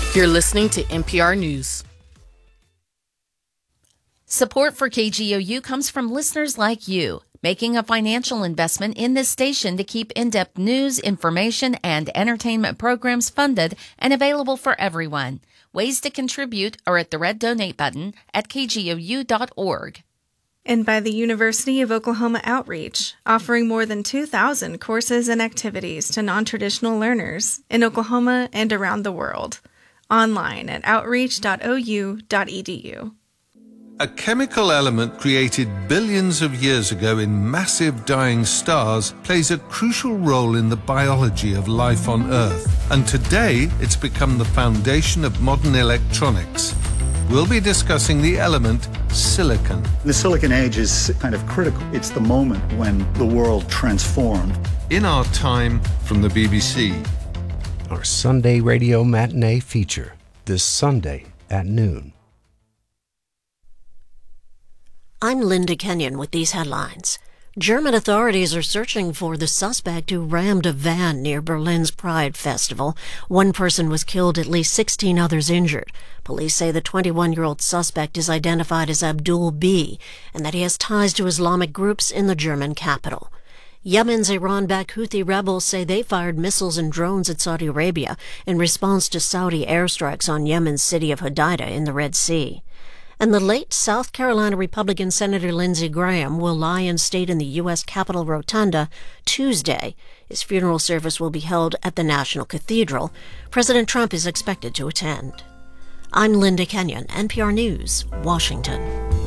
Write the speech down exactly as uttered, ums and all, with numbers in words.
You're listening to N P R News. Support for K G O U comes from listeners like you, making a financial investment in this station to keep in-depth news, information, and entertainment programs funded and available for everyone. Ways to contribute are at the red donate button at k g o u dot org. And by the University of Oklahoma Outreach, offering more than two thousand courses and activities to non-traditional learners in Oklahoma and around the world. Online at outreach dot o u dot e d u. A chemical element created billions of years ago in massive dying stars plays a crucial role in the biology of life on Earth. And today, it's become the foundation of modern electronics. We'll be discussing the element silicon. The silicon age is kind of critical. It's the moment when the world transformed. In Our Time from the B B C. Our Sunday radio matinee feature, this Sunday at noon. I'm Linda Kenyon with these headlines. German authorities are searching for the suspect who rammed a van near Berlin's Pride Festival. One person was killed, at least sixteen others injured. Police say the twenty-one-year-old suspect is identified as Abdul B, and that he has ties to Islamic groups in the German capital. Yemen's Iran-backed Houthi rebels say they fired missiles and drones at Saudi Arabia in response to Saudi airstrikes on Yemen's city of Hodeidah in the Red Sea. And the late South Carolina Republican Senator Lindsey Graham will lie in state in the U S Capitol Rotunda Tuesday. His funeral service will be held at the National Cathedral. President Trump is expected to attend. I'm Linda Kenyon, N P R News, Washington.